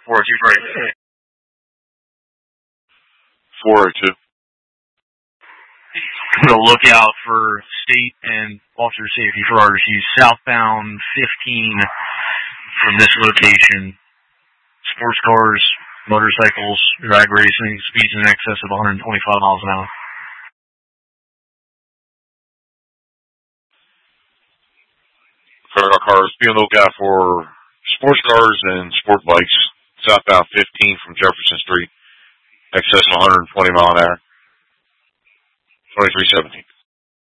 402 break. 402. I'm going to look out for state and officer safety for RSU. Southbound 15 from this location. Sports cars, motorcycles, drag racing, speeds in excess of 125 miles an hour. Cars, be on the lookout for sports cars and sport bikes. Southbound 15 from Jefferson Street. Excess of 120 mile an hour. 2317.